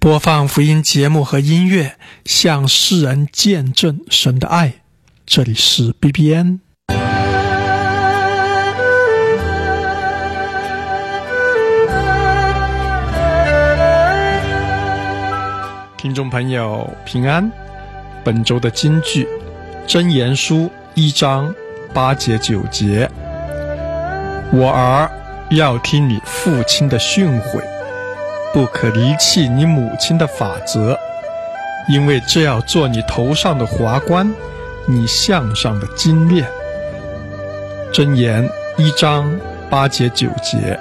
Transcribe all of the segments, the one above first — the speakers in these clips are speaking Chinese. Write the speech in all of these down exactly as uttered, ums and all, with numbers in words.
播放福音节目和音乐，向世人见证神的爱。这里是 B B N。 听众朋友平安。本周的金句，箴言书一章八节九节：我儿，要听你父亲的训诲，不可离弃你母亲的法则，因为这要做你头上的华冠，你项上的金链。箴言一章八节九节。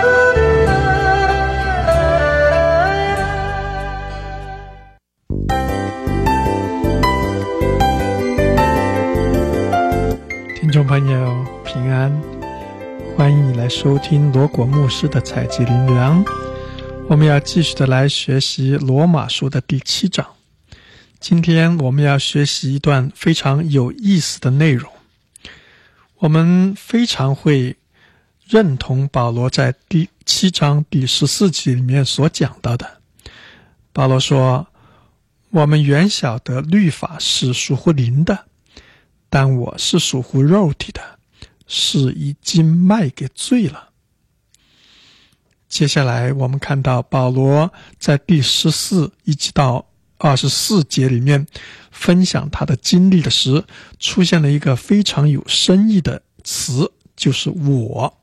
听众朋友平安，欢迎你来收听罗果牧师的采集灵粮。我们要继续的来学习罗马书的第七章。今天我们要学习一段非常有意思的内容。我们非常会认同保罗在第七章第十四节里面所讲到的。保罗说，我们原晓得律法是属乎灵的，但我是属乎肉体的，是已经卖给罪了。接下来我们看到保罗在第十四一直到二十四节里面分享他的经历的时，出现了一个非常有深意的词，就是我。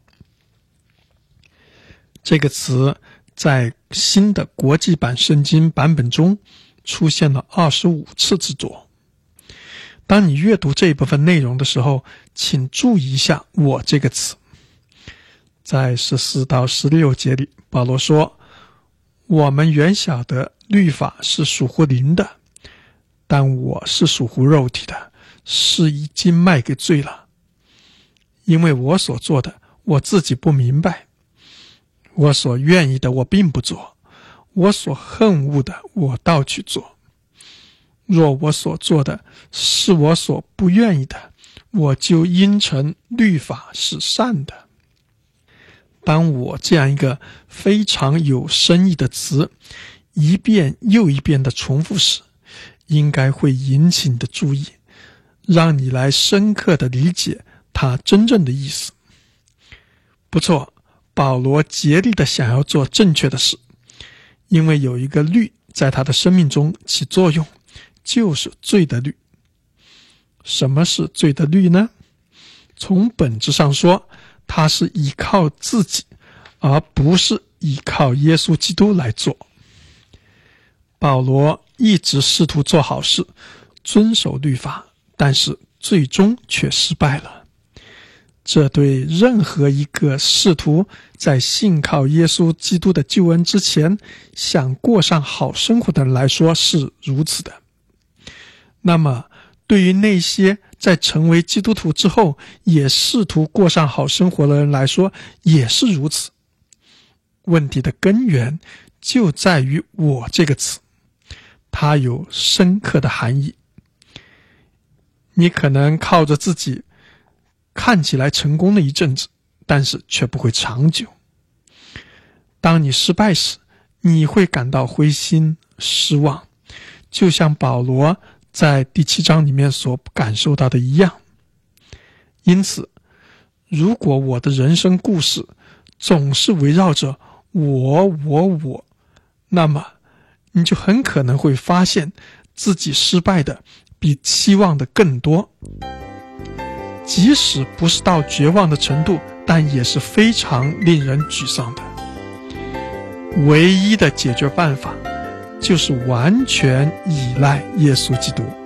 这个词在新的国际版圣经版本中出现了二十五次之多。当你阅读这一部分内容的时候，请注意一下我这个词。在十四到十六节里，保罗说，我们原晓得律法是属乎灵的，但我是属乎肉体的，是已经卖给罪了。因为我所做的，我自己不明白；我所愿意的，我并不做；我所恨恶的，我倒去做。若我所做的是我所不愿意的，我就应承律法是善的。当我这样一个非常有深意的词一遍又一遍的重复时，应该会引起你的注意，让你来深刻的理解它真正的意思。不错，保罗竭力的想要做正确的事，因为有一个律在他的生命中起作用，就是罪的律。什么是罪的律呢？从本质上说，它是依靠自己，而不是依靠耶稣基督来做。保罗一直试图做好事，遵守律法，但是最终却失败了。这对任何一个试图在信靠耶稣基督的救恩之前想过上好生活的人来说是如此的。那么对于那些在成为基督徒之后也试图过上好生活的人来说也是如此。问题的根源就在于我这个词，它有深刻的含义。你可能靠着自己看起来成功了一阵子，但是却不会长久。当你失败时，你会感到灰心失望，就像保罗在第七章里面所感受到的一样。因此，如果我的人生故事总是围绕着我我我，那么你就很可能会发现自己失败的比期望的更多。即使不是到绝望的程度，但也是非常令人沮丧的。唯一的解决办法就是完全依赖耶稣基督。